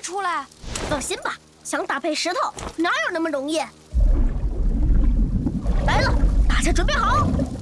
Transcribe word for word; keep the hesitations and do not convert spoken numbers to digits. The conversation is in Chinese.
出来。 放心吧，想打败石头哪有那么容易？来了，大家准备好，